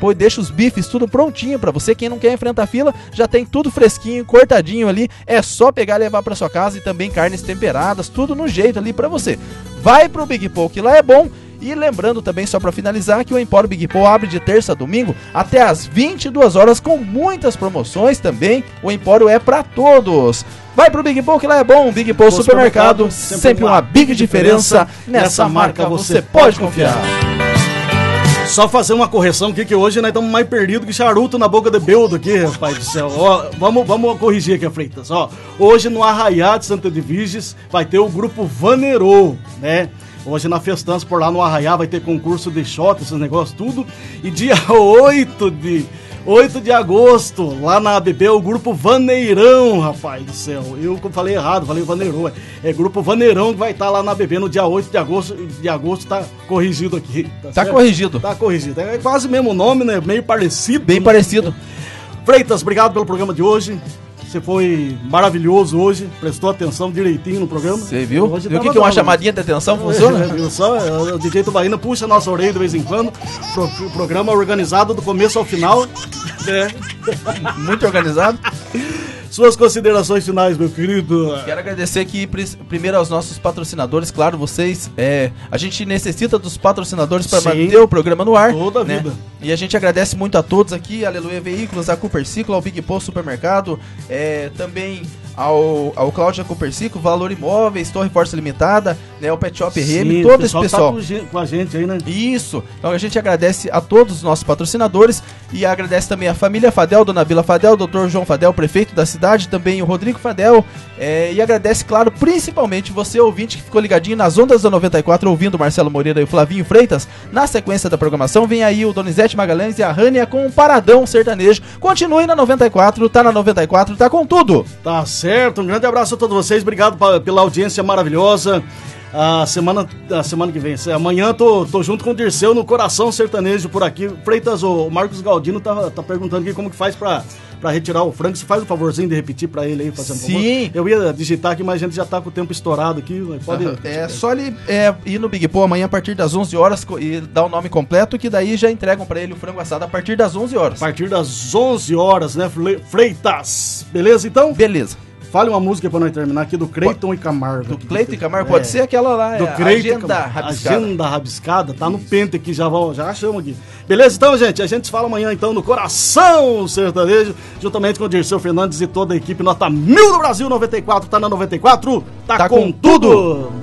Paul e deixa os bifes tudo prontinho pra você. Quem não quer enfrentar a fila, já tem tudo fresquinho, cortadinho ali. É só pegar e levar pra sua casa, e também carnes temperadas, tudo no jeito ali pra você. Vai pro Big Paul, que lá é bom. E lembrando também, só para finalizar, que o Empório Big Paul abre de terça a domingo até às 22 horas com muitas promoções também. O Empório é para todos. Vai pro Big Paul, que lá é bom. Big Paul Supermercado, sempre uma big diferença. Nessa marca você pode confiar. Só fazer uma correção aqui, que hoje nós estamos mais perdidos que charuto na boca de beldo aqui, rapaz do céu. Ó, vamos corrigir aqui, Freitas. Ó, hoje no Arraiá de Santa Edviges vai ter o grupo Vanerô, né? Hoje na festança por lá no Arraiá vai ter concurso de shot, esses negócios tudo. E dia 8 de agosto, lá na ABB, o grupo Vaneirão, rapaz do céu. Eu falei errado, falei Vaneirão. É grupo Vaneirão que vai estar lá na ABB no dia 8 de agosto, tá corrigido aqui. Tá corrigido. Tá corrigido. É quase o mesmo nome, né? Meio parecido. Bem parecido. Freitas, obrigado pelo programa de hoje. Você foi maravilhoso hoje, prestou atenção direitinho no programa. Você viu? Viu o que uma chamadinha de atenção funciona? Viu só? O DJ Tubaína puxa a nossa orelha de vez em quando. Programa organizado do começo ao final. Muito organizado. Suas considerações finais, meu querido. Quero agradecer aqui primeiro aos nossos patrocinadores, claro, vocês. A gente necessita dos patrocinadores para manter o programa no ar. Toda a vida. E a gente agradece muito a todos aqui, Aleluia Veículos, a Cooper Ciclo, ao Big Paul Supermercado, também ao Cláudia Cooper Ciclo, Valor Imóveis, Torre Força Limitada, né, o Pet Shop RM, todo esse pessoal. Tá com a gente aí, né? Isso. Então a gente agradece a todos os nossos patrocinadores e agradece também a família Fadel, Dona Vila Fadel, Dr. João Fadel, prefeito da cidade, também o Rodrigo Fadel, e agradece, claro, principalmente você, ouvinte, que ficou ligadinho nas ondas da 94, ouvindo o Marcelo Moreira e o Flavinho Freitas. Na sequência da programação, vem aí o Donizete Magalhães e a Rânia com um paradão sertanejo. Continue na 94, tá na 94, tá com tudo. Tá certo, um grande abraço a todos vocês, obrigado pela audiência maravilhosa. A semana que vem, amanhã tô junto com o Dirceu no Coração Sertanejo por aqui. Freitas, o Marcos Galdino tá perguntando aqui como que faz pra retirar o frango. Você faz um favorzinho de repetir pra ele aí, fazendo favor? Sim. Eu ia digitar aqui, mas a gente já tá com o tempo estourado aqui. Pode... É só ele ir no Big Paul amanhã a partir das 11 horas e dar o nome completo, que daí já entregam pra ele o frango assado a partir das 11 horas. A partir das 11 horas, né, Freitas? Beleza, então? Beleza. Fale uma música pra nós terminar aqui do Cleiton e Camargo. Do Cleiton e Camargo, pode ser aquela lá, do Agenda Rabiscada. Agenda Rabiscada, tá no pente aqui, já achamos aqui. Beleza, então, gente, a gente se fala amanhã, então, no Coração Sertanejo, juntamente com o Dirceu Fernandes e toda a equipe Nota 1000 do Brasil 94, tá na 94, tá com tudo!